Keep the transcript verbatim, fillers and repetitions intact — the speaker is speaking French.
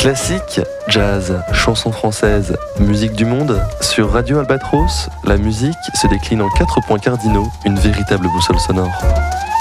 Classique, jazz, chansons françaises, musique du monde. Sur Radio Albatros, la musique se décline en quatre points cardinaux, une véritable boussole sonore.